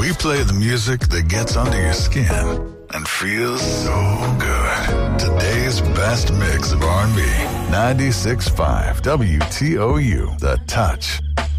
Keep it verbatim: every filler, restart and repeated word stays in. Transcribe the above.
We play the music that gets under your skin and feels so good. Today's best mix of R and B. ninety-six point five W T O U, The Touch.